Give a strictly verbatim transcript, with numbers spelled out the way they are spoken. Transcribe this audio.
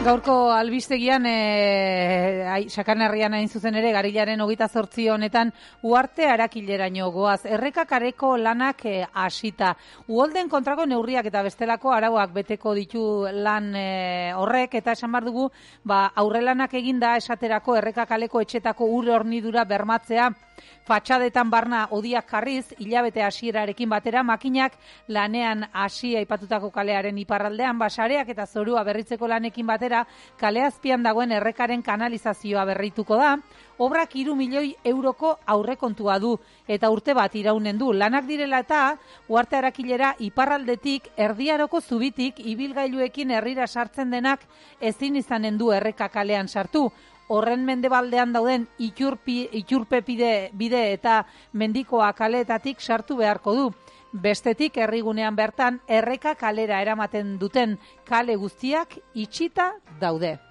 Gaurko albistegian, e, Sakanarrian hain zuzen ere, garilaren hogeita zortzi honetan, Uarte Arakileraino goaz. Errekakareko lanak e, hasita. Uholden kontrako neurriak eta bestelako arauak beteko ditu lan e, horrek, eta esan bar dugu, ba, aurrelanak eginda esaterako errekakaleko etxetako ur hornidura bermatzea, fatxadetan barna odiak jarriz, hilabete hasierarekin batera, makinak lanean hasi aipatutako kalearen iparraldean, basareak eta zorua berritzeko lanekin batera, kale azpian dagoen errekaren kanalizazioa berrituko da, obrak hiru milioi euroko aurrekontua du, eta urte bat iraunen du. Lanak direla eta, Uarte Arakilera iparraldetik, erdiaroko zubitik, ibilgailuekin herrira sartzen denak ezin izanen du erreka kalean sartu. Horren mendebaldean dauden iturpi, iturpepide bide eta mendikoa kaleetatik sartu beharko du. Bestetik herrigunean bertan erreka kalera eramaten duten kale guztiak itxita daude.